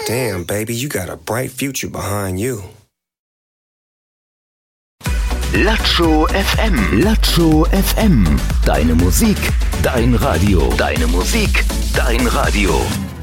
Damn, baby, you got a bright future behind you. Latscho FM. Latscho FM. Deine Musik, dein Radio. Deine Musik, dein Radio.